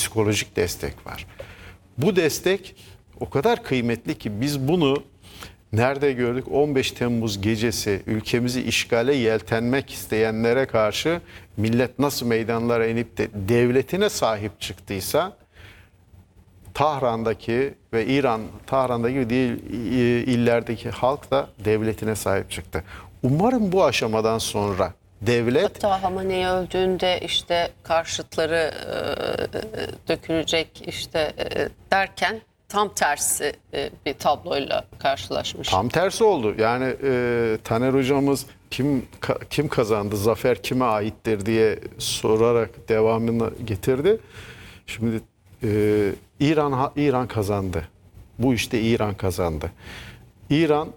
psikolojik destek var. Bu destek o kadar kıymetli ki biz bunu nerede gördük? 15 Temmuz gecesi ülkemizi işgale yeltenmek isteyenlere karşı millet nasıl meydanlara inip de devletine sahip çıktıysa Tahran'daki ve Tahran'daki değil illerdeki halk da devletine sahip çıktı. Umarım bu aşamadan sonra devlet... Hatta Hamaney öldüğünde işte karşıtları dökülecek işte derken tam tersi bir tabloyla karşılaşmış. Tam tersi oldu. Yani Taner hocamız kim kazandı, zafer kime aittir sorarak devamını getirdi. Şimdi İran kazandı. Bu işte İran kazandı. İran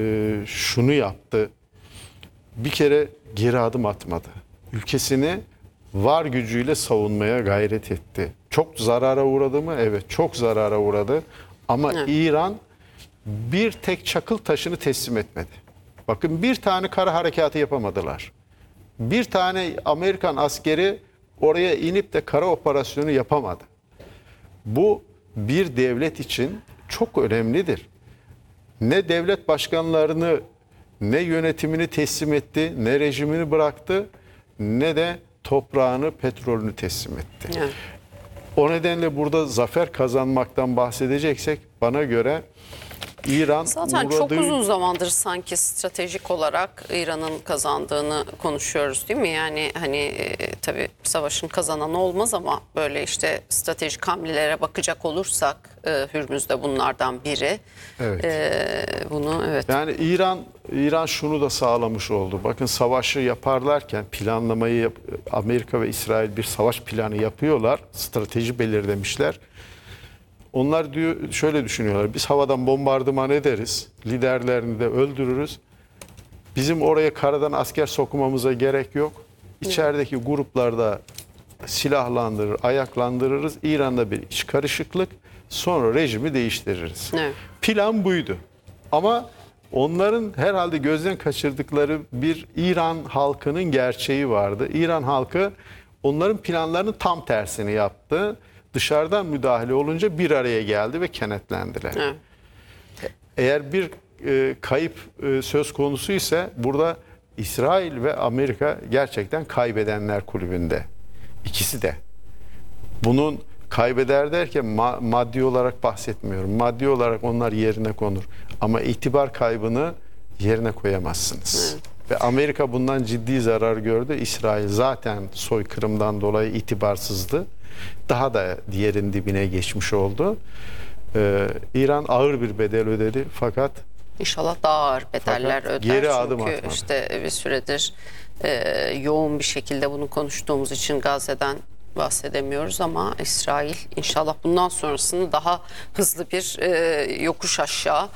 şunu yaptı. Bir kere geri adım atmadı. Ülkesini var gücüyle savunmaya gayret etti. Çok zarara uğradı mı? Evet, çok zarara uğradı. Ama evet, İran bir tek çakıl taşını teslim etmedi. Bakın bir tane kara harekatı yapamadılar. Bir tane Amerikan askeri oraya inip de kara operasyonu yapamadı. Bu bir devlet için çok önemlidir. Ne devlet başkanlarını ne yönetimini teslim etti, ne rejimini bıraktı, ne de toprağını, petrolünü teslim etti. Evet. O nedenle burada zafer kazanmaktan bahsedeceksek bana göre İran zaten çok uzun zamandır sanki stratejik olarak İran'ın kazandığını konuşuyoruz değil mi? Yani hani tabii savaşın kazananı olmaz ama böyle işte stratejik hamlelere bakacak olursak Hürmüz de bunlardan biri. Evet. Evet. Yani İran şunu da sağlamış oldu. Bakın savaşı yaparlarken planlamayı Amerika ve İsrail bir savaş planı yapıyorlar. Strateji belirlemişler. Onlar şöyle düşünüyorlar. Biz havadan bombardıman ederiz. Liderlerini de öldürürüz. Bizim oraya karadan asker sokmamıza gerek yok. İçerideki gruplarda silahlandırır, ayaklandırırız. İran'da bir iç karışıklık. Sonra rejimi değiştiririz. Evet. Plan buydu. Ama onların herhalde gözden kaçırdıkları bir İran halkının gerçeği vardı. İran halkı onların planlarının tam tersini yaptı. Dışarıdan müdahale olunca bir araya geldi ve kenetlendiler. Evet. Eğer bir kayıp söz konusu ise burada İsrail ve Amerika gerçekten kaybedenler kulübünde. İkisi de. Bunun kaybeder derken maddi olarak bahsetmiyorum. Maddi olarak onlar yerine konur. Ama itibar kaybını yerine koyamazsınız. Evet. Ve Amerika bundan ciddi zarar gördü. İsrail zaten soykırımdan dolayı itibarsızdı. Daha da diğerin dibine geçmiş oldu. İran ağır bir bedel ödedi fakat İnşallah daha ağır bedeller öder. Geri adım atmadı. Çünkü işte bir süredir yoğun bir şekilde bunu konuştuğumuz için Gazze'den bahsedemiyoruz ama İsrail inşallah bundan sonrasını daha hızlı bir yokuş aşağı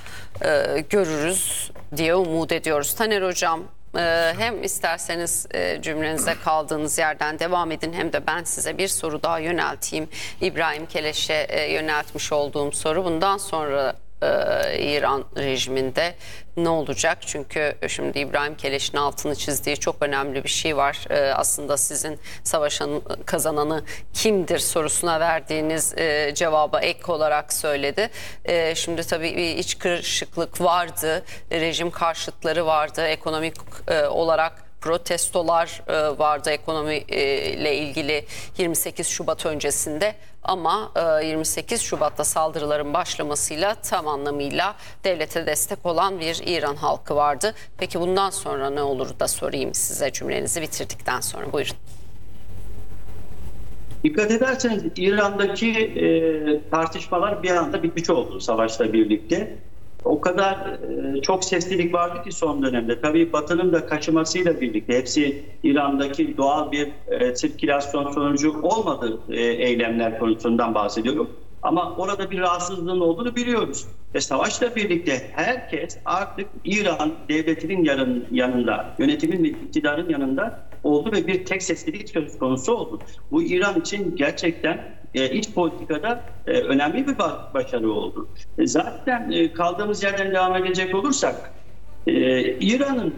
görürüz diye umut ediyoruz. Taner Hocam, hem isterseniz cümlenize kaldığınız yerden devam edin hem de ben size bir soru daha yönelteyim. İbrahim Keleş'e yöneltmiş olduğum soru bundan sonra İran rejiminde ne olacak? Çünkü şimdi İbrahim Keleş'in altını çizdiği çok önemli bir şey var. Aslında sizin savaşın kazananı kimdir sorusuna verdiğiniz cevaba ek olarak söyledi. Şimdi tabii bir iç karışıklık vardı. Rejim karşıtları vardı. Ekonomik olarak protestolar vardı ekonomiyle ilgili 28 Şubat öncesinde ama 28 Şubat'ta saldırıların başlamasıyla tam anlamıyla devlete destek olan bir İran halkı vardı. Peki bundan sonra ne olur da sorayım size cümlenizi bitirdikten sonra. Buyurun. Dikkat ederseniz İran'daki tartışmalar bir anda bitmiş oldu savaşla birlikte. O kadar çok seslilik vardı ki son dönemde. Tabii Batı'nın da kaçırmasıyla birlikte hepsi İran'daki doğal bir sirkülasyon sonucu olmadığı eylemler konusundan bahsediyorum. Ama orada bir rahatsızlığın olduğunu biliyoruz. Ve savaşla birlikte herkes artık İran devletinin yanında, yönetimin ve iktidarın yanında oldu ve bir tek seslilik söz konusu oldu. Bu İran için gerçekten iç politikada önemli bir başarı oldu. Zaten kaldığımız yerden devam edecek olursak İran'ın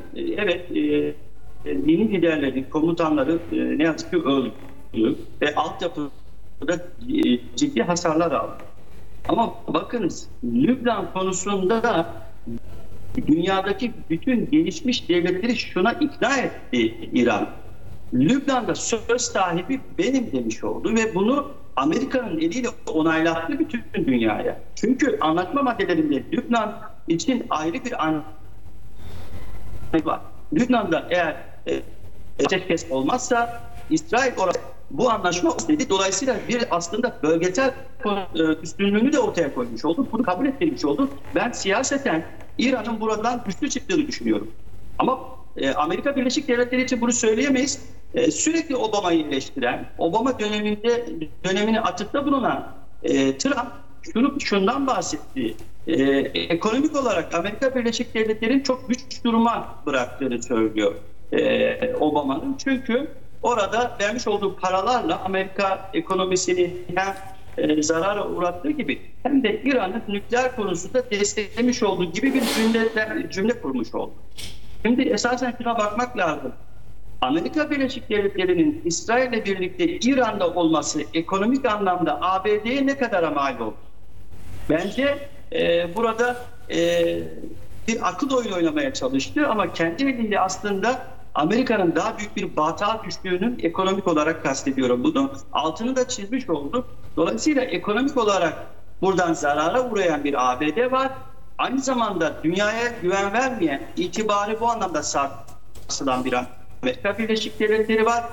dini liderleri, komutanları ne yazık ki öldü ve altyapı noktada ciddi hasarlar aldı. Ama bakınız Lübnan konusunda da dünyadaki bütün gelişmiş devletleri şuna ikna etti İran. Lübnan'da söz sahibi benim demiş oldu ve bunu Amerika'nın eliyle onaylattı bütün dünyaya. Çünkü anlaşma maddelerinde Lübnan için ayrı bir anlaşma var. Lübnan'da eğer ateşkes olmazsa İsrail orada bu anlaşma istedi. Dolayısıyla bir aslında bölgesel üstünlüğünü de ortaya koymuş oldu. Bunu kabul ettirmiş oldu. Ben siyaseten İran'ın buradan güçlü çıktığını düşünüyorum. Ama Amerika Birleşik Devletleri için bunu söyleyemeyiz. Sürekli Obama'yı eleştiren, Obama dönemini atıfta bulunan Trump şundan bahsetti. Ekonomik olarak Amerika Birleşik Devletleri'nin çok güç duruma bıraktığını söylüyor Obama'nın. Çünkü orada vermiş olduğu paralarla Amerika ekonomisini hem zarara uğrattığı gibi hem de İran'ın nükleer konusunda desteklemiş olduğu gibi bir cümle kurmuş oldu. Şimdi esasen şuna bakmak lazım. Amerika Birleşik Devletleri'nin İsrail'le birlikte İran'da olması ekonomik anlamda ABD'ye ne kadar mal oldu? Bence burada bir akıl oyunu oynamaya çalıştı ama kendi eliyle aslında Amerika'nın daha büyük bir batağa düştüğünün ekonomik olarak kastediyorum bunu. Altını da çizmiş oldu. Dolayısıyla ekonomik olarak buradan zarara uğrayan bir ABD var. Aynı zamanda dünyaya güven vermeyen, itibarı bu anlamda sarsılan bir Amerika Birleşik Devletleri var.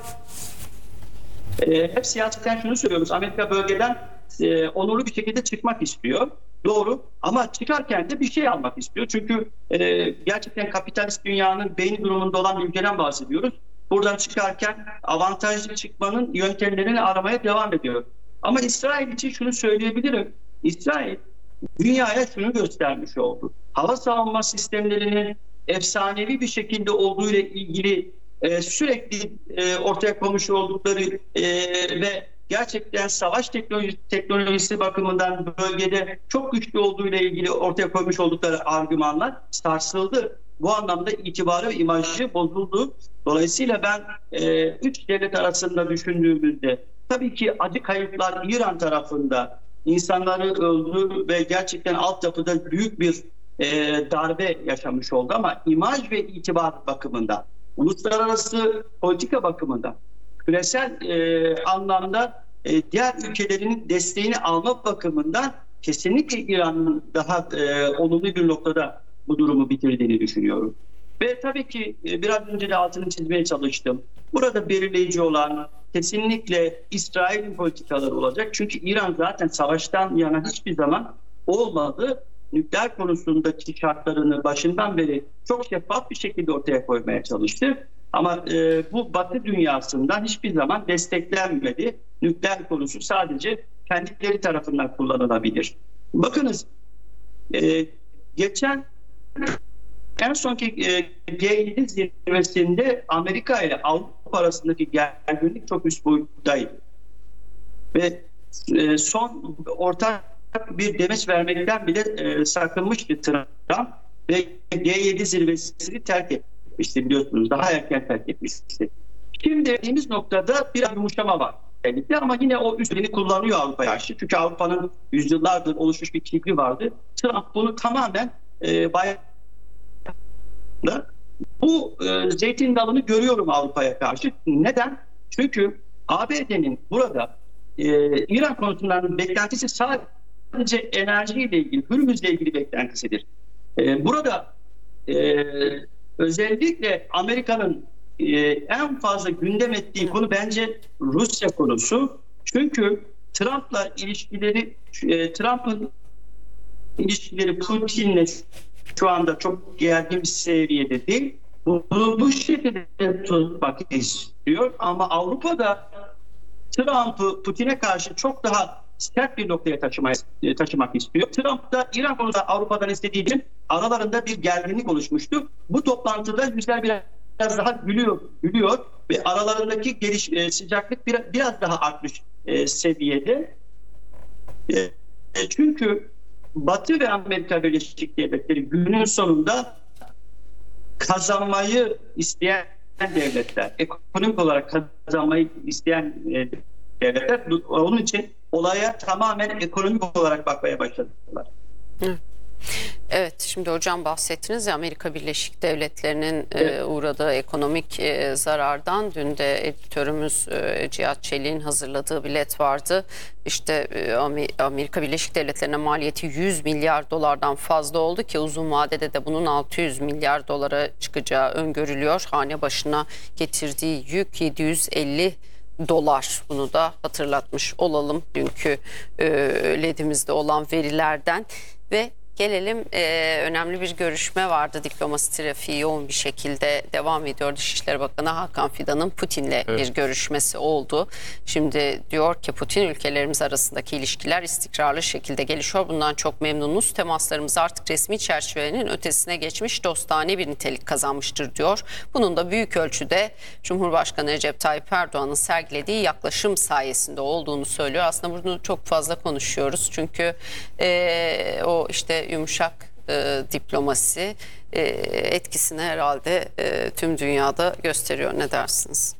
Hep siyaseten şunu söylüyoruz. Amerika bölgeden onurlu bir şekilde çıkmak istiyor. Doğru. Ama çıkarken de bir şey almak istiyor. Çünkü gerçekten kapitalist dünyanın beyni durumunda olan bir ülkeden bahsediyoruz. Buradan çıkarken avantajlı çıkmanın yöntemlerini aramaya devam ediyor. Ama İsrail için şunu söyleyebilirim. İsrail dünyaya şunu göstermiş oldu. Hava savunma sistemlerinin efsanevi bir şekilde olduğu ile ilgili sürekli ortaya koymuş oldukları ve gerçekten savaş teknolojisi bakımından bölgede çok güçlü olduğu ile ilgili ortaya koymuş oldukları argümanlar sarsıldı. Bu anlamda itibarı ve imajı bozuldu. Dolayısıyla ben üç devlet arasında düşündüğümüzde tabii ki acı kayıplar İran tarafında, insanları öldü ve gerçekten altyapıda büyük bir darbe yaşamış oldu ama imaj ve itibar bakımından, uluslararası politika bakımından, küresel anlamda diğer ülkelerin desteğini alma bakımından kesinlikle İran'ın daha olumlu bir noktada bu durumu bitirdiğini düşünüyorum. Ve tabii ki biraz önce de altını çizmeye çalıştım. Burada belirleyici olan kesinlikle İsrail'in politikaları olacak. Çünkü İran zaten savaştan yana hiçbir zaman olmadı. Nükleer konusundaki şartlarını başından beri çok şeffaf bir şekilde ortaya koymaya çalıştı. Ama bu Batı dünyasından hiçbir zaman desteklenmedi. Nükleer konusu sadece kendileri tarafından kullanılabilir. Bakınız geçen en sonki G7 zirvesinde Amerika ile Avrupa arasındaki gerginlik çok üst boyuttaydı. Ve son ortak bir demeç vermekten bile sakınmıştı Trump ve G7 zirvesini terk etmişti biliyorsunuz. Daha erken terk etmişti. Şimdi dediğimiz noktada bir yumuşama var. Ama yine o üstünlüğünü kullanıyor Avrupa'ya karşı. Çünkü Avrupa'nın yüzyıllardır oluşmuş bir kibri vardı. Trump bunu tamamen bu zeytin dalını görüyorum Avrupa'ya karşı. Neden? Çünkü ABD'nin burada İran konusundan beklentisi sadece enerjiyle ilgili, Hürmüz'le ilgili beklentisidir. Burada özellikle Amerika'nın en fazla gündem ettiği konu bence Rusya konusu. Çünkü Trump'la ilişkileri, Trump'ın ilişkileri Putin'le şu anda çok gergin bir seviyede değil. Bunu bu şekilde tutmak istiyor ama Avrupa'da Trump'ı Putin'e karşı çok daha sert bir noktaya taşımak istiyor. Trump da İran konusunda Avrupa'dan istediği için aralarında bir gerginlik oluşmuştu. Bu toplantıda yüzler biraz daha gülüyor ve aralarındaki sıcaklık biraz daha artmış seviyede. Çünkü Batı ve Amerika Birleşik Devletleri günün sonunda kazanmayı isteyen devletler, ekonomik olarak kazanmayı isteyen devletler. Onun için olaya tamamen ekonomik olarak bakmaya başladılar. Evet, şimdi hocam bahsettiniz ya Amerika Birleşik Devletleri'nin uğradığı ekonomik zarardan. Dün de editörümüz Cihat Çelik'in hazırladığı bilet vardı. İşte Amerika Birleşik Devletleri'ne maliyeti 100 milyar dolardan fazla oldu ki uzun vadede de bunun 600 milyar dolara çıkacağı öngörülüyor. Hane başına getirdiği yük 750 dolar. Bunu da hatırlatmış olalım dünkü ledimizde olan verilerden. Ve gelelim önemli bir görüşme vardı. Diplomasi trafiği yoğun bir şekilde devam ediyor. Dışişleri Bakanı Hakan Fidan'ın Putin'le bir görüşmesi oldu. Şimdi diyor ki Putin ülkelerimiz arasındaki ilişkiler istikrarlı şekilde gelişiyor. Bundan çok memnunuz. Temaslarımız artık resmi çerçevenin ötesine geçmiş, dostane bir nitelik kazanmıştır diyor. Bunun da büyük ölçüde Cumhurbaşkanı Recep Tayyip Erdoğan'ın sergilediği yaklaşım sayesinde olduğunu söylüyor. Aslında bunu çok fazla konuşuyoruz. Çünkü o işte yumuşak diplomasi etkisini herhalde tüm dünyada gösteriyor. Ne dersiniz?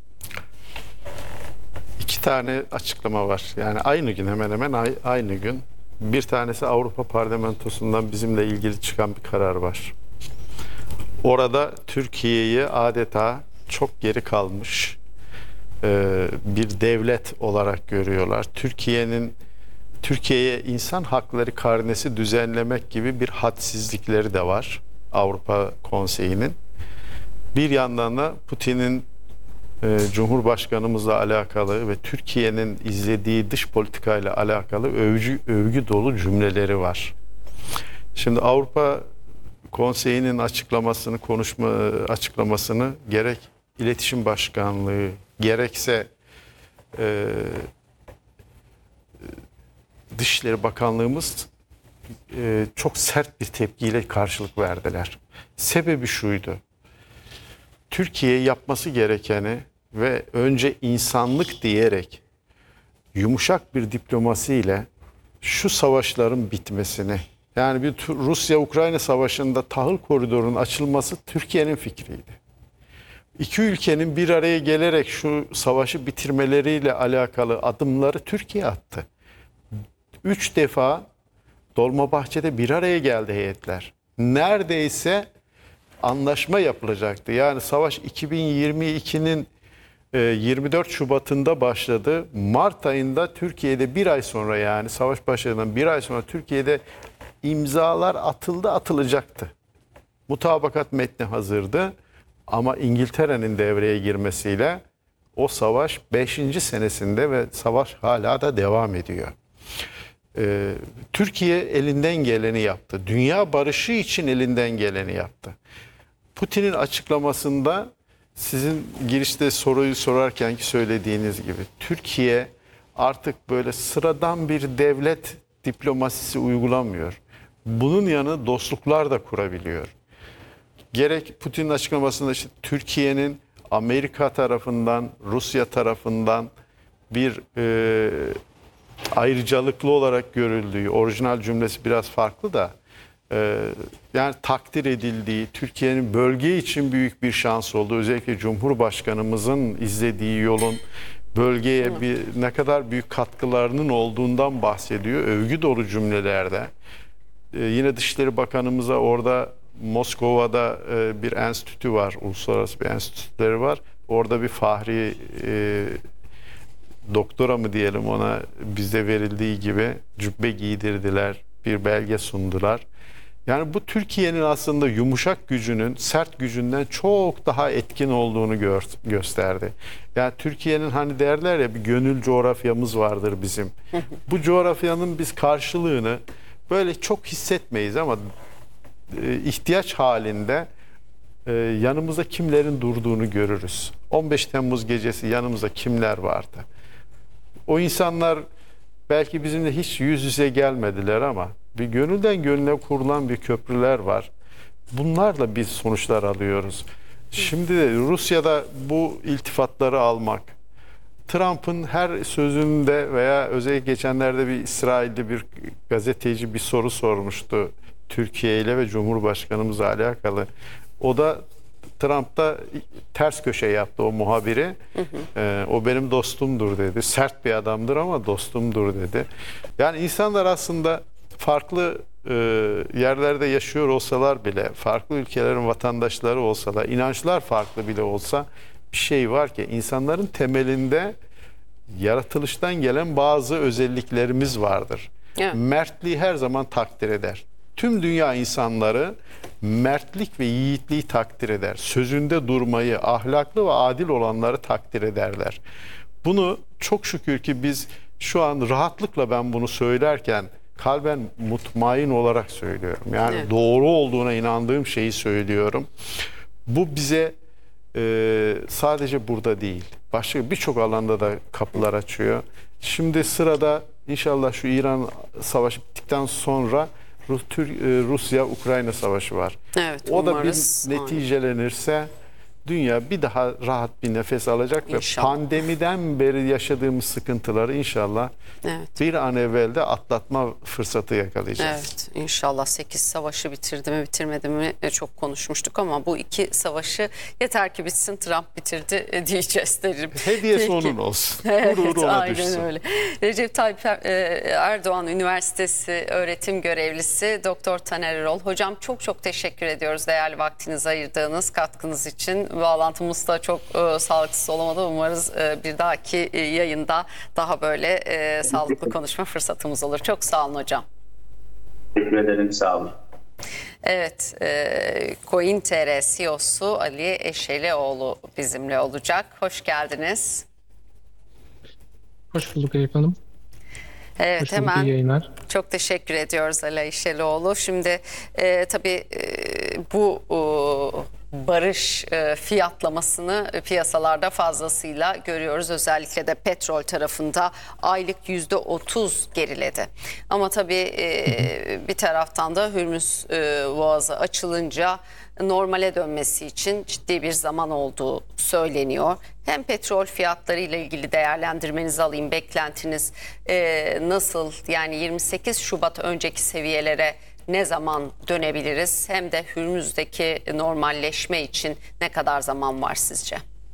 İki tane açıklama var. Yani aynı gün, hemen hemen aynı gün. Bir tanesi Avrupa Parlamentosu'ndan bizimle ilgili çıkan bir karar var. Orada Türkiye'yi adeta çok geri kalmış bir devlet olarak görüyorlar. Türkiye'ye insan hakları karnesi düzenlemek gibi bir hadsizlikleri de var Avrupa Konseyi'nin. Bir yandan da Putin'in Cumhurbaşkanımızla alakalı ve Türkiye'nin izlediği dış politikayla alakalı övgü dolu cümleleri var. Şimdi Avrupa Konseyi'nin açıklamasını gerek İletişim Başkanlığı gerekse Dışişleri Bakanlığımız çok sert bir tepkiyle karşılık verdiler. Sebebi şuydu: Türkiye yapması gerekeni ve önce insanlık diyerek yumuşak bir diplomasiyle şu savaşların bitmesini, yani bir Rusya-Ukrayna savaşında tahıl koridorunun açılması Türkiye'nin fikriydi. İki ülkenin bir araya gelerek şu savaşı bitirmeleriyle alakalı adımları Türkiye attı. 3 defa Dolmabahçe'de bir araya geldi heyetler. Neredeyse anlaşma yapılacaktı. Yani savaş 2022'nin 24 Şubat'ında başladı. Mart ayında Türkiye'de bir ay sonra, yani savaş başladığından bir ay sonra Türkiye'de imzalar atılacaktı. Mutabakat metni hazırdı ama İngiltere'nin devreye girmesiyle o savaş 5. senesinde ve savaş hala da devam ediyor. Türkiye elinden geleni yaptı. Dünya barışı için elinden geleni yaptı. Putin'in açıklamasında sizin girişte soruyu sorarkenki söylediğiniz gibi Türkiye artık böyle sıradan bir devlet diplomasisi uygulamıyor. Bunun yanı dostluklar da kurabiliyor. Gerek Putin'in açıklamasında işte Türkiye'nin Amerika tarafından, Rusya tarafından bir ayrıcalıklı olarak görüldüğü, orijinal cümlesi biraz farklı da yani takdir edildiği, Türkiye'nin bölge için büyük bir şans olduğu, özellikle Cumhurbaşkanımızın izlediği yolun bölgeye ne kadar büyük katkılarının olduğundan bahsediyor. Övgü dolu cümlelerde. Yine Dışişleri Bakanımıza orada Moskova'da bir enstitü var, uluslararası bir enstitüleri var. Orada bir fahri doktora mı diyelim ona, bize verildiği gibi cübbe giydirdiler, bir belge sundular. Yani bu Türkiye'nin aslında yumuşak gücünün sert gücünden çok daha etkin olduğunu gösterdi. Yani Türkiye'nin hani derler ya, bir gönül coğrafyamız vardır bizim. Bu coğrafyanın biz karşılığını böyle çok hissetmeyiz ama ihtiyaç halinde yanımızda kimlerin durduğunu görürüz. 15 Temmuz gecesi yanımızda kimler vardı? O insanlar belki bizimle hiç yüz yüze gelmediler ama bir gönülden gönüle kurulan bir köprüler var. Bunlarla biz sonuçlar alıyoruz. Şimdi de Rusya'da bu iltifatları almak, Trump'ın her sözünde veya özellikle geçenlerde bir İsrail'de bir gazeteci bir soru sormuştu Türkiye ile ve Cumhurbaşkanımızla alakalı. O da Trump da ters köşe yaptı o muhabiri. O benim dostumdur dedi. Sert bir adamdır ama dostumdur dedi. Yani insanlar aslında farklı yerlerde yaşıyor olsalar bile, farklı ülkelerin vatandaşları olsalar, inançlar farklı bile olsa bir şey var ki insanların temelinde yaratılıştan gelen bazı özelliklerimiz vardır. Evet. Mertliği her zaman takdir eder. Tüm dünya insanları mertlik ve yiğitliği takdir eder. Sözünde durmayı, ahlaklı ve adil olanları takdir ederler. Bunu çok şükür ki biz şu an rahatlıkla ben bunu söylerken kalben mutmain olarak söylüyorum. Yani Evet. doğru olduğuna inandığım şeyi söylüyorum. Bu bize sadece burada değil, başka birçok alanda da kapılar açıyor. Şimdi sırada inşallah şu İran savaşı bittikten sonra Rusya-Ukrayna savaşı var. Evet, O da bir umarız. neticelenirse dünya bir daha rahat bir nefes alacak İnşallah. ve pandemiden beri yaşadığımız sıkıntıları inşallah Evet. bir an evvel de atlatma fırsatı yakalayacağız. Evet, inşallah 8 savaşı bitirdi mi bitirmedi mi çok konuşmuştuk ama bu 2 savaşı yeter ki bitsin, Trump bitirdi diyeceğiz derim. Hediyesi Peki. onun olsun. Evet, Gururu ona aynen düşsün. öyle. Recep Tayyip Erdoğan Üniversitesi öğretim görevlisi Doktor Taner Erol. Hocam çok teşekkür ediyoruz değerli vaktinizi ayırdığınız katkınız için. Bağlantımız da çok sağlıksız olamadı. Umarız bir dahaki yayında daha böyle sağlıklı konuşma fırsatımız olur. Çok sağ olun hocam. Teşekkür ederim, sağ olun. Evet, Coin.tr CEO'su Ali Eşelioğlu bizimle olacak. Hoş geldiniz. Hoş bulduk Eyüp Hanım. Evet, Hoş bulduk, hemen iyi yayınlar. çok teşekkür ediyoruz Ali Eşelioğlu. Şimdi tabii bu barış fiyatlamasını piyasalarda fazlasıyla görüyoruz. Özellikle de petrol tarafında aylık %30 geriledi. Ama tabii bir taraftan da Hürmüz Boğazı açılınca normale dönmesi için ciddi bir zaman olduğu söyleniyor. Hem petrol fiyatları ile ilgili değerlendirmenizi alayım. Beklentiniz nasıl? Yani 28 Şubat önceki seviyelere ne zaman dönebiliriz? Hem de Hürmüz'deki normalleşme için ne kadar zaman var sizce?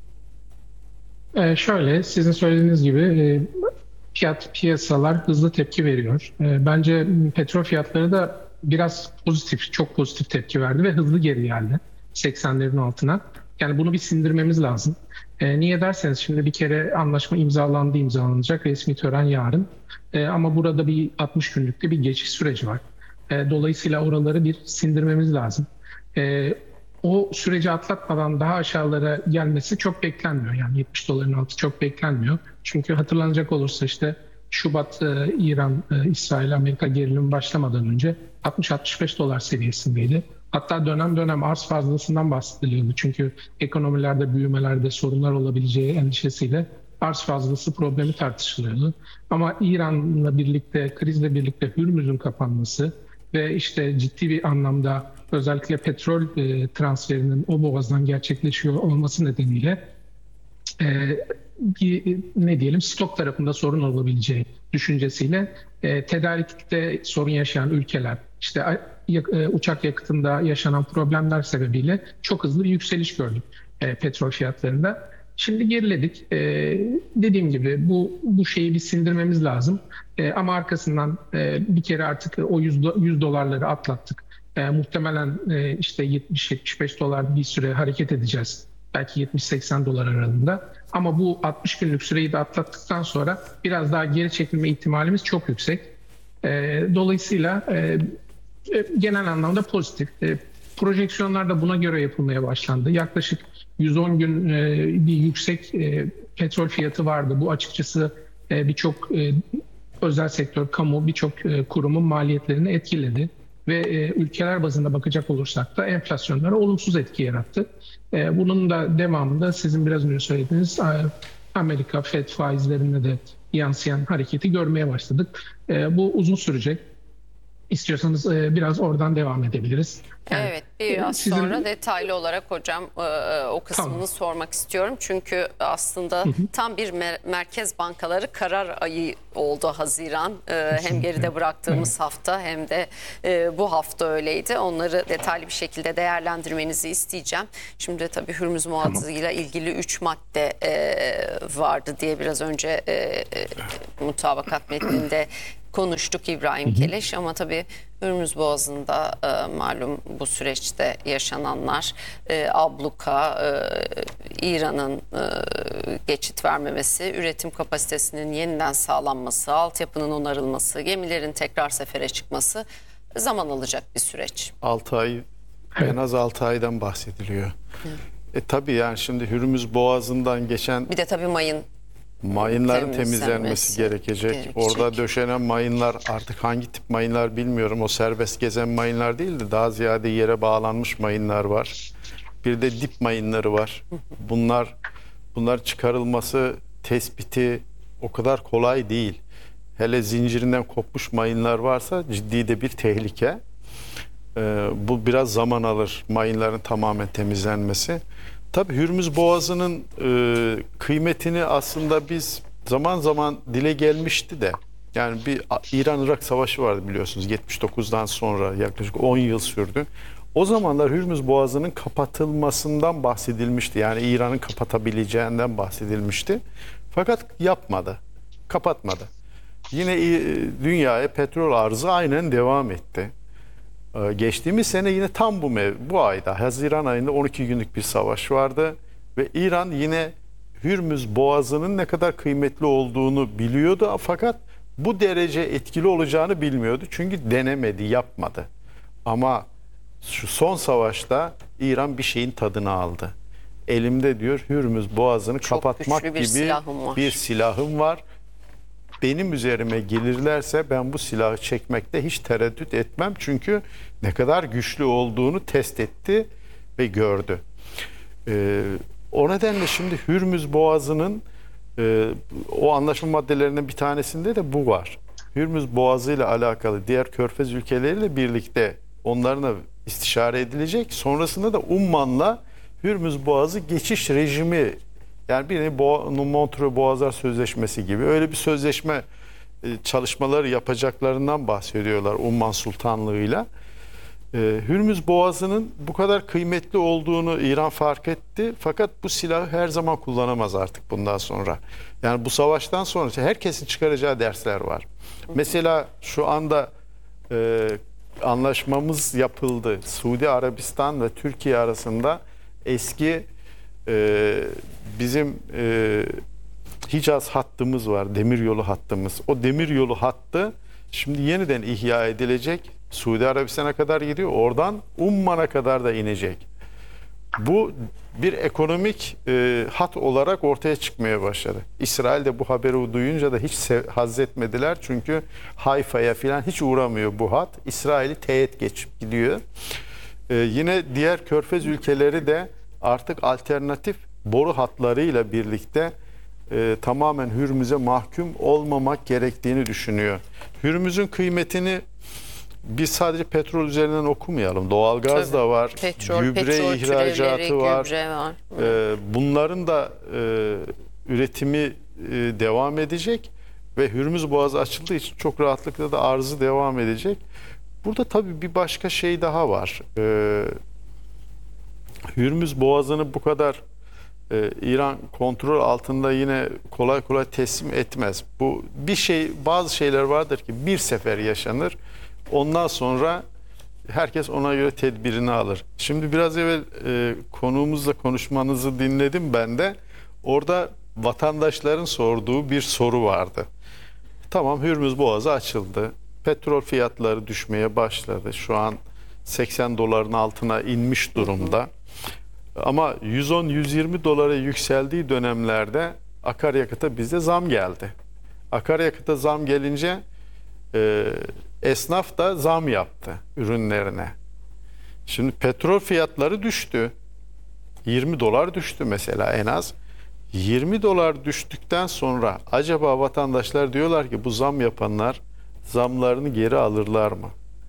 Şöyle, sizin söylediğiniz gibi piyasalar hızlı tepki veriyor. Bence petrol fiyatları da biraz pozitif, çok pozitif tepki verdi ve hızlı geri geldi 80'lerin altına. Yani bunu bir sindirmemiz lazım. Niye derseniz şimdi bir kere anlaşma imzalanacak, resmi tören yarın. Ama burada bir 60 günlükte bir geçiş süreci var. Dolayısıyla oraları bir sindirmemiz lazım. O süreci atlatmadan daha aşağılara gelmesi çok beklenmiyor. Yani 70 doların altı çok beklenmiyor. Çünkü hatırlanacak olursa işte Şubat İran, İsrail, Amerika gerilimi başlamadan önce 60-65 dolar seviyesindeydi. Hatta dönem dönem arz fazlasından bahsediliyordu. Çünkü ekonomilerde, büyümelerde sorunlar olabileceği endişesiyle arz fazlası problemi tartışılıyordu. Ama İran'la birlikte, krizle birlikte Hürmüz'ün kapanması ve işte ciddi bir anlamda özellikle petrol transferinin o boğazdan gerçekleşiyor olması nedeniyle ne diyelim stok tarafında sorun olabileceği düşüncesiyle tedarikte sorun yaşayan ülkeler işte uçak yakıtında yaşanan problemler sebebiyle çok hızlı bir yükseliş gördük petrol fiyatlarında. Şimdi geriledik. Dediğim gibi bu şeyi bir sindirmemiz lazım. Ama arkasından bir kere artık o 100 dolarları atlattık. Muhtemelen işte 70-75 dolar bir süre hareket edeceğiz. Belki 70-80 dolar aralığında. Ama bu 60 günlük süreyi de atlattıktan sonra biraz daha geri çekilme ihtimalimiz çok yüksek. Dolayısıyla genel anlamda pozitif. Projeksiyonlar da buna göre yapılmaya başlandı. Yaklaşık 110 gün bir yüksek petrol fiyatı vardı. Bu açıkçası birçok özel sektör, kamu, birçok kurumun maliyetlerini etkiledi. Ve ülkeler bazında bakacak olursak da enflasyonlara olumsuz etki yarattı. Bunun da devamında sizin biraz önce söylediğiniz Amerika FED faizlerine de yansıyan hareketi görmeye başladık. Bu uzun sürecek. İstiyorsanız biraz oradan devam edebiliriz. Yani, Evet, biraz sizin- sonra detaylı olarak hocam o kısmını Tamam. sormak istiyorum. Çünkü aslında tam bir merkez bankaları karar ayı oldu Haziran. Hem geride bıraktığımız hafta hem de bu hafta öyleydi. Onları detaylı bir şekilde değerlendirmenizi isteyeceğim. Şimdi tabii Hürmüz Boğazı ile ilgili 3 madde vardı diye biraz önce mutabakat metninde konuştuk İbrahim Keleş, ama tabii Hürmüz Boğazı'nda malum bu süreçte yaşananlar, abluka, İran'ın geçit vermemesi, üretim kapasitesinin yeniden sağlanması, altyapının onarılması, gemilerin tekrar sefere çıkması zaman alacak bir süreç. 6 ay, en az 6 aydan bahsediliyor. Tabii yani şimdi Hürmüz Boğazı'ndan geçen Bir de tabii mayınların temizlenmesi gerekecek. Orada döşenen mayınlar, artık hangi tip mayınlar bilmiyorum. O serbest gezen mayınlar değil de daha ziyade yere bağlanmış mayınlar var. Bir de dip mayınları var. Bunlar çıkarılması, tespiti o kadar kolay değil. Hele zincirinden kopmuş mayınlar varsa ciddi de bir tehlike. Bu biraz zaman alır, mayınların tamamen temizlenmesi. Tabii Hürmüz Boğazı'nın kıymetini aslında biz zaman zaman dile gelmişti de. Yani bir İran-Irak savaşı vardı biliyorsunuz, 79'dan sonra yaklaşık 10 yıl sürdü. O zamanlar Hürmüz Boğazı'nın kapatılmasından bahsedilmişti. Yani İran'ın kapatabileceğinden bahsedilmişti. Fakat yapmadı, kapatmadı. Yine dünyaya petrol arzı aynen devam etti. Geçtiğimiz sene yine tam bu ayda, Haziran ayında 12 günlük bir savaş vardı ve İran yine Hürmüz Boğazı'nın ne kadar kıymetli olduğunu biliyordu, fakat bu derece etkili olacağını bilmiyordu. Çünkü denemedi, yapmadı. Ama şu son savaşta İran bir şeyin tadını aldı. Elimde diyor Hürmüz Boğazı'nı Çok kapatmak güçlü bir gibi silahım var. bir silahım var. Benim üzerime gelirlerse ben bu silahı çekmekte hiç tereddüt etmem. Çünkü ne kadar güçlü olduğunu test etti ve gördü. O nedenle şimdi Hürmüz Boğazı'nın o anlaşma maddelerinden bir tanesinde de bu var. Hürmüz Boğazı ile alakalı diğer Körfez ülkeleriyle birlikte onlarla istişare edilecek. Sonrasında da Umman'la Hürmüz Boğazı geçiş rejimi, yani bir Montreux Boğazlar Sözleşmesi gibi öyle bir sözleşme çalışmaları yapacaklarından bahsediyorlar Umman Sultanlığı'yla. Hürmüz Boğazı'nın bu kadar kıymetli olduğunu İran fark etti. Fakat bu silahı her zaman kullanamaz artık bundan sonra. Yani bu savaştan sonra herkesin çıkaracağı dersler var. Mesela şu anda anlaşmamız yapıldı. Suudi Arabistan ve Türkiye arasında eski bizim Hicaz hattımız var, demiryolu hattımız. O demiryolu hattı şimdi yeniden ihya edilecek. Suudi Arabistan'a kadar gidiyor. Oradan Umman'a kadar da inecek. Bu bir ekonomik hat olarak ortaya çıkmaya başladı. İsrail de bu haberi duyunca da hiç haz etmediler. Çünkü Hayfa'ya falan hiç uğramıyor bu hat. İsrail'i teğet geçip gidiyor. Yine diğer Körfez ülkeleri de artık alternatif boru hatlarıyla birlikte tamamen Hürmüz'e mahkum olmamak gerektiğini düşünüyor. Hürmüz'ün kıymetini biz sadece petrol üzerinden okumayalım. Doğalgaz da var, gübre ihracatı var. Gübre var. Bunların da üretimi devam edecek ve Hürmüz Boğazı açıldığı için çok rahatlıkla da arzı devam edecek. Burada tabii bir başka şey daha var. Hürmüz Boğazı'nı bu kadar İran kontrol altında yine kolay kolay teslim etmez. Bu bazı şeyler vardır ki bir sefer yaşanır. Ondan sonra herkes ona göre tedbirini alır. Şimdi biraz evvel konuğumuzla konuşmanızı dinledim ben de. Orada vatandaşların sorduğu bir soru vardı. Tamam, Hürmüz Boğazı açıldı. Petrol fiyatları düşmeye başladı. Şu an 80 doların altına inmiş durumda. Ama 110-120 dolara yükseldiği dönemlerde akaryakıta bizde zam geldi. Akaryakıta zam gelince esnaf da zam yaptı ürünlerine. Şimdi petrol fiyatları düştü. 20 dolar düştü mesela en az. 20 dolar düştükten sonra acaba vatandaşlar diyorlar ki bu zam yapanlar zamlarını geri alırlar mı?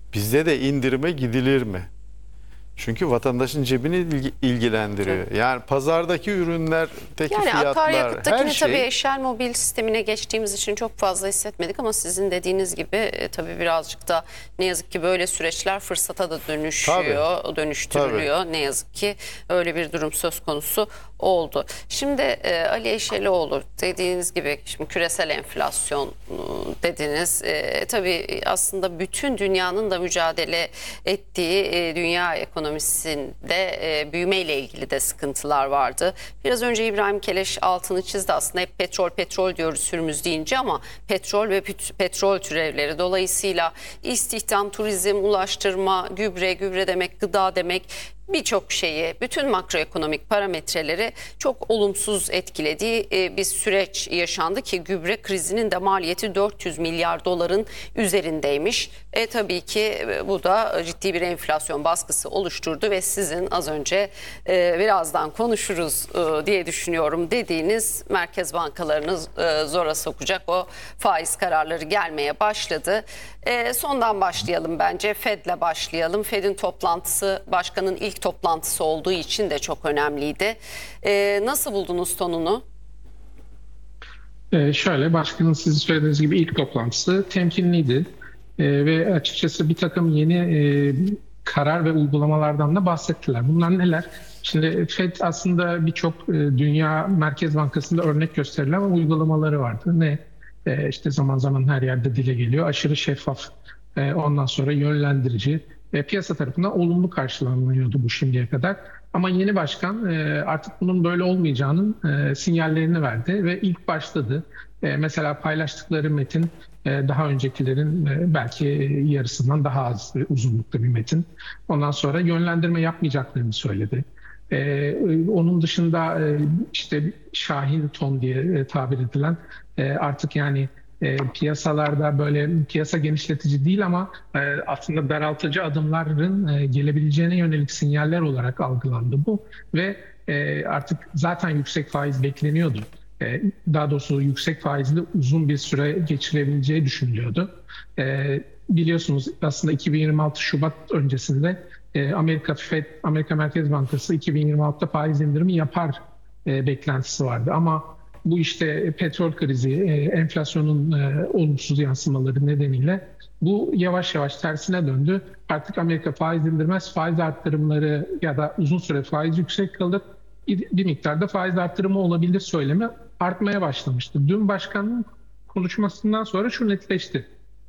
bizde de indirime gidilir mi? Çünkü vatandaşın cebini ilgilendiriyor. Yani pazardaki ürünlerdeki Yani fiyatlar, akaryakıttakini her şey. tabii Shell Mobil sistemine geçtiğimiz için çok fazla hissetmedik ama sizin dediğiniz gibi tabii birazcık da ne yazık ki böyle süreçler fırsata da dönüşüyor, dönüştürülüyor. Ne yazık ki öyle bir durum söz konusu oldu. Şimdi Ali Eşelioğlu, dediğiniz gibi şimdi küresel enflasyon dediniz. Tabii aslında bütün dünyanın da mücadele ettiği dünya ekonomisinde büyümeyle ilgili de sıkıntılar vardı. Biraz önce İbrahim Keleş altını çizdi, aslında hep petrol diyoruz sürümüz deyince ama petrol ve petrol türevleri, dolayısıyla istihdam, turizm, ulaştırma, gübre demek, gıda demek, birçok şeyi, bütün makroekonomik parametreleri çok olumsuz etkilediği bir süreç yaşandı ki gübre krizinin de maliyeti 400 milyar doların üzerindeymiş. Tabii ki bu da ciddi bir enflasyon baskısı oluşturdu ve sizin az önce birazdan konuşuruz diye düşünüyorum dediğiniz merkez bankalarını zora sokacak o faiz kararları gelmeye başladı. Sondan başlayalım bence. Fed'le başlayalım. Fed'in toplantısı başkanın ilk toplantısı olduğu için de çok önemliydi. Nasıl buldunuz tonunu? Şöyle, başkanın sizin söylediğiniz gibi ilk toplantısı temkinliydi. Ve açıkçası bir takım yeni karar ve uygulamalardan da bahsettiler. Bunlar neler? Şimdi Fed aslında birçok Dünya Merkez Bankası'nda örnek gösterilen uygulamaları vardı. Ne? İşte zaman zaman her yerde dile geliyor. Aşırı şeffaf, ondan sonra yönlendirici ve piyasa tarafından olumlu karşılanıyordu bu şimdiye kadar. Ama yeni başkan artık bunun böyle olmayacağının sinyallerini verdi ve ilk başladı. Mesela paylaştıkları metin daha öncekilerin belki yarısından daha az uzunlukta bir metin. Ondan sonra yönlendirme yapmayacaklarını söyledi. Onun dışında işte Şahin ton diye tabir edilen artık yani piyasalarda böyle piyasa genişletici değil ama aslında daraltıcı adımların gelebileceğine yönelik sinyaller olarak algılandı bu ve artık zaten yüksek faiz bekleniyordu. Daha doğrusu yüksek faizli uzun bir süre geçirebileceği düşünülüyordu. Biliyorsunuz aslında 2026 Şubat öncesinde Amerika Merkez Bankası 2026'da faiz indirimi yapar beklentisi vardı. Ama bu işte petrol krizi, enflasyonun olumsuz yansımaları nedeniyle bu yavaş yavaş tersine döndü. Artık Amerika faiz indirmez, faiz arttırımları ya da uzun süre faiz yüksek kalır, bir miktarda faiz arttırımı olabilir söylemi artmaya başlamıştı. Dün başkanın konuşmasından sonra şu netleşti.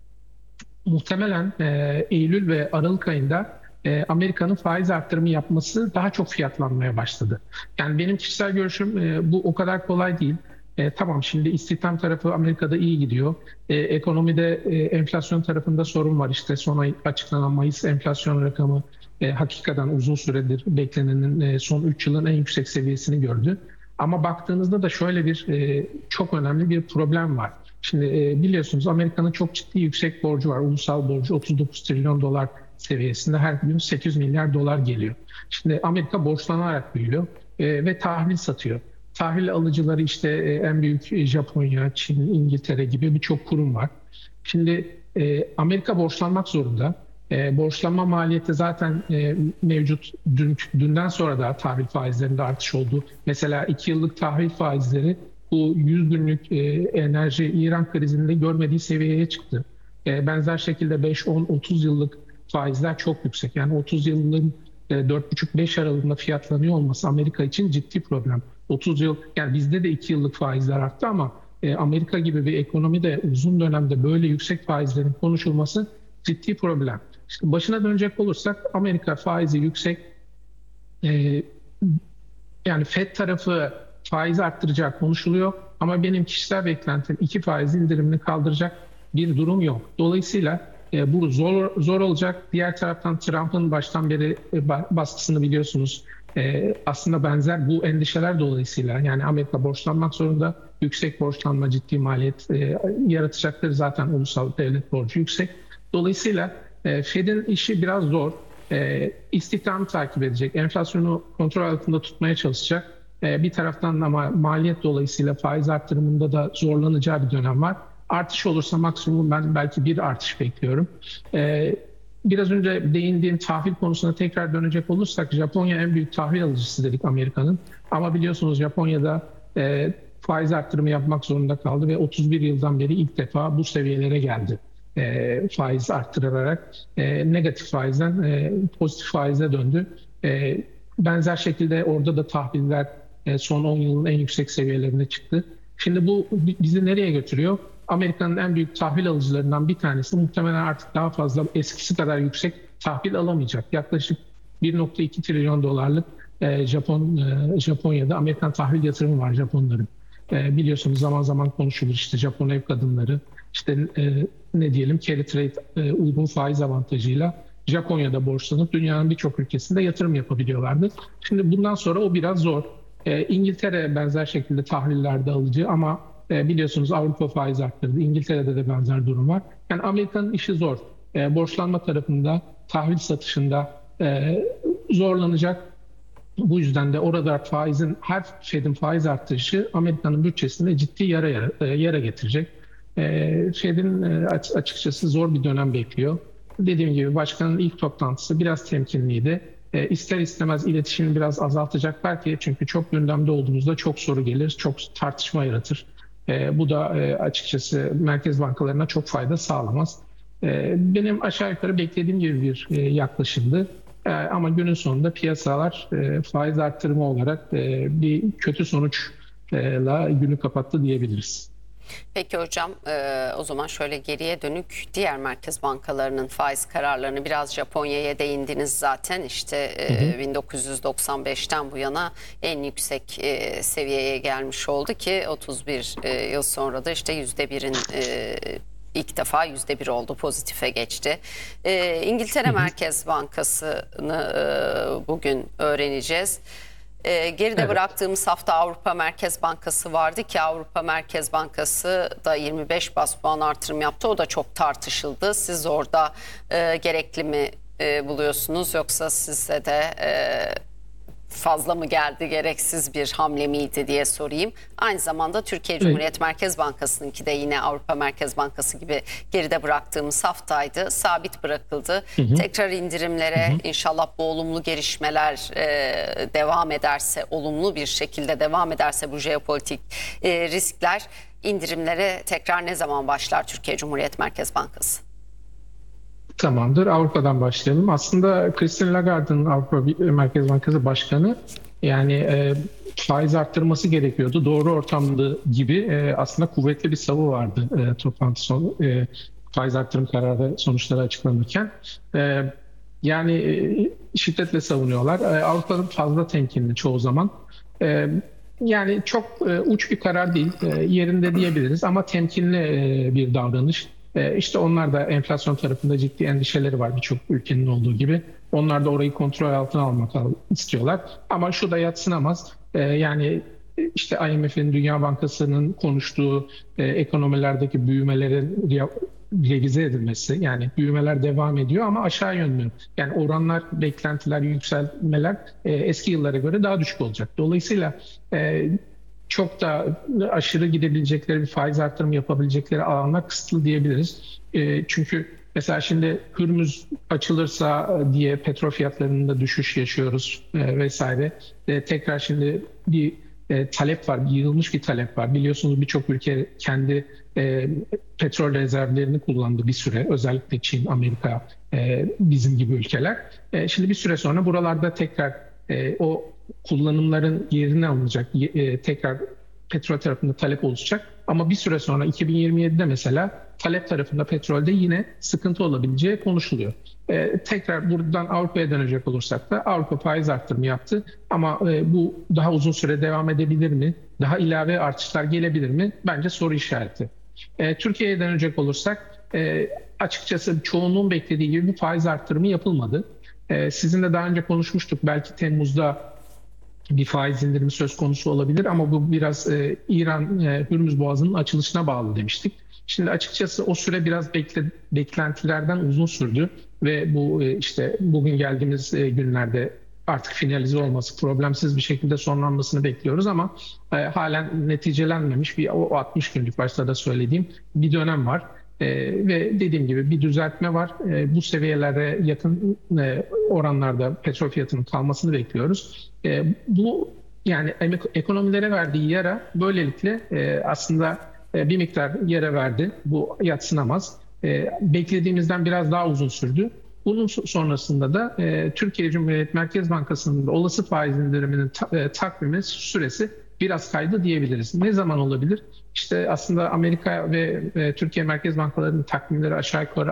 Muhtemelen Eylül ve Aralık ayında Amerika'nın faiz arttırımı yapması daha çok fiyatlanmaya başladı. Yani benim kişisel görüşüm bu o kadar kolay değil. Tamam, şimdi istihdam tarafı Amerika'da iyi gidiyor. Ekonomide enflasyon tarafında sorun var. İşte son ay açıklanan Mayıs enflasyon rakamı hakikaten uzun süredir beklenenin son 3 yılın en yüksek seviyesini gördü. Ama baktığınızda da şöyle bir çok önemli bir problem var. Şimdi biliyorsunuz Amerika'nın çok ciddi yüksek borcu var. Ulusal borcu 39 trilyon dolar seviyesinde, her gün 800 milyar dolar geliyor. Şimdi Amerika borçlanarak büyüyor ve tahvil satıyor. Tahvil alıcıları işte en büyük Japonya, Çin, İngiltere gibi birçok kurum var. Şimdi Amerika borçlanmak zorunda. Borçlanma maliyeti zaten mevcut. Dünden sonra da tahvil faizlerinde artış oldu. Mesela 2 yıllık tahvil faizleri bu 100 günlük enerji İran krizinde görmediği seviyeye çıktı. Benzer şekilde 5, 10, 30 yıllık faizler çok yüksek. Yani 30 yılın 4,5-5 aralığında fiyatlanıyor olması Amerika için ciddi problem. 30 yıl, yani bizde de 2 yıllık faizler arttı ama Amerika gibi bir ekonomide uzun dönemde böyle yüksek faizlerin konuşulması ciddi problem. İşte başına dönecek olursak Amerika faizi yüksek. Yani Fed tarafı faiz arttıracak konuşuluyor ama benim kişisel beklentim 2 faiz indirimini kaldıracak bir durum yok. Dolayısıyla bu zor olacak. Diğer taraftan Trump'ın baştan beri baskısını biliyorsunuz. Aslında benzer bu endişeler dolayısıyla yani Amerika borçlanmak zorunda. Yüksek borçlanma ciddi maliyet yaratacaktır. Zaten ulusal devlet borcu yüksek. Dolayısıyla Fed'in işi biraz zor. İstihdamı takip edecek. Enflasyonu kontrol altında tutmaya çalışacak. Bir taraftan ama maliyet dolayısıyla faiz arttırımında da zorlanacağı bir dönem var. Artış olursa maksimum ben belki bir artış bekliyorum. biraz önce değindiğim tahvil konusuna tekrar dönecek olursak, Japonya en büyük tahvil alıcısı dedik Amerika'nın. Ama biliyorsunuz Japonya'da faiz arttırımı yapmak zorunda kaldı ve 31 yıldan beri ilk defa bu seviyelere geldi. Faiz arttırarak negatif faizden pozitif faize döndü. Benzer şekilde orada da tahviller son 10 yılın en yüksek seviyelerine çıktı. Şimdi bu bizi nereye götürüyor? Amerika'nın en büyük tahvil alıcılarından bir tanesi muhtemelen artık daha fazla eskisi kadar yüksek tahvil alamayacak. Yaklaşık 1,2 trilyon dolarlık Japonya'da Amerikan tahvil yatırımı var Japonların. Biliyorsunuz zaman zaman konuşulur işte Japon ev kadınları, işte ne diyelim carry trade uygun faiz avantajıyla Japonya'da borçlanıp dünyanın birçok ülkesinde yatırım yapabiliyorlardı. Şimdi bundan sonra o biraz zor. İngiltere benzer şekilde tahvillerde alıcı ama biliyorsunuz Avrupa faiz arttırdı. İngiltere'de de benzer durum var. Yani Amerika'nın işi zor. Borçlanma tarafında, tahvil satışında zorlanacak. Bu yüzden de orada her Fed'in faiz artışı Amerika'nın bütçesinde ciddi yara getirecek. Fed'in açıkçası zor bir dönem bekliyor. Dediğim gibi başkanın ilk toplantısı biraz temkinliydi. İster istemez iletişimi biraz azaltacaklar ki çünkü çok gündemde olduğumuzda çok soru gelir, çok tartışma yaratır. Bu da açıkçası merkez bankalarına çok fayda sağlamaz. Benim aşağı yukarı beklediğim gibi bir yaklaşımdı. Ama günün sonunda piyasalar faiz arttırımı olarak bir kötü sonuçla günü kapattı diyebiliriz. Peki hocam, o zaman şöyle geriye dönük diğer merkez bankalarının faiz kararlarını, biraz Japonya'ya değindiniz zaten, işte 1995'ten bu yana en yüksek seviyeye gelmiş oldu ki 31 yıl sonra da işte %1'in ilk defa %1 oldu, pozitife geçti. İngiltere Merkez Bankası'nı bugün öğreneceğiz. Geride bıraktığımız hafta Avrupa Merkez Bankası vardı ki Avrupa Merkez Bankası da 25 bas puan artırım yaptı. O da çok tartışıldı. Siz orada gerekli mi buluyorsunuz, yoksa size de fazla mı geldi, gereksiz bir hamle miydi diye sorayım. Aynı zamanda Türkiye Cumhuriyet Merkez Bankası'nınki de yine Avrupa Merkez Bankası gibi geride bıraktığımız haftaydı. Sabit bırakıldı. Tekrar indirimlere inşallah bu olumlu gelişmeler devam ederse, olumlu bir şekilde devam ederse bu jeopolitik riskler, indirimlere tekrar ne zaman başlar Türkiye Cumhuriyet Merkez Bankası? Tamamdır. Avrupa'dan başlayalım. Aslında Christine Lagarde'ın Avrupa Merkez Bankası Başkanı yani faiz arttırması gerekiyordu. Doğru ortamda gibi aslında kuvvetli bir savı vardı toplantı sonu. Faiz arttırım kararı sonuçları açıklanırken. Yani şiddetle savunuyorlar. Avrupa'nın fazla temkinli çoğu zaman. Yani çok uç bir karar değil. Yerinde diyebiliriz ama temkinli bir davranış. İşte onlar da enflasyon tarafında ciddi endişeleri var birçok ülkenin olduğu gibi. Onlar da orayı kontrol altına almak istiyorlar. Ama şu da yadsınamaz. Yani işte IMF'in, Dünya Bankası'nın konuştuğu ekonomilerdeki büyümelerin revize edilmesi, yani büyümeler devam ediyor ama aşağı yönlü. Yani oranlar, beklentiler, yükselmeler eski yıllara göre daha düşük olacak. Dolayısıyla çok da aşırı gidebilecekleri bir faiz artırımı yapabilecekleri alanlar kısıtlı diyebiliriz. Çünkü mesela şimdi Hürmüz açılırsa diye petrol fiyatlarında düşüş yaşıyoruz vesaire. Tekrar şimdi bir talep var, yığılmış bir talep var. Biliyorsunuz birçok ülke kendi petrol rezervlerini kullandı bir süre. Özellikle Çin, Amerika, bizim gibi ülkeler. Şimdi bir süre sonra buralarda tekrar o kullanımların yerine alınacak, tekrar petrol tarafında talep oluşacak. Ama bir süre sonra 2027'de mesela talep tarafında petrolde yine sıkıntı olabileceği konuşuluyor. Tekrar buradan Avrupa'ya dönecek olursak da Avrupa faiz arttırımı yaptı. Ama bu daha uzun süre devam edebilir mi? Daha ilave artışlar gelebilir mi? Bence soru işareti. Türkiye'ye dönecek olursak açıkçası çoğunluğun beklediği gibi bir faiz arttırımı yapılmadı. Sizinle daha önce konuşmuştuk. Belki Temmuz'da bir faiz indirimi söz konusu olabilir ama bu biraz İran Hürmüz Boğazı'nın açılışına bağlı demiştik. Şimdi açıkçası o süre biraz beklentilerden uzun sürdü ve bu işte bugün geldiğimiz günlerde artık finalize olması, problemsiz bir şekilde sonlanmasını bekliyoruz ama halen neticelenmemiş bir o 60 günlük başta da söylediğim bir dönem var. Ve dediğim gibi bir düzeltme var. Bu seviyelere yakın oranlarda petrol fiyatının kalmasını bekliyoruz. Bu yani ekonomilere verdiği yara böylelikle aslında bir miktar yara verdi. Bu yadsınamaz. Beklediğimizden biraz daha uzun sürdü. Bunun sonrasında da Türkiye Cumhuriyet Merkez Bankası'nın olası faiz indiriminin takvimi süresi biraz kaydı diyebiliriz. Ne zaman olabilir? İşte aslında Amerika ve Türkiye Merkez Bankaları'nın takvimleri aşağı yukarı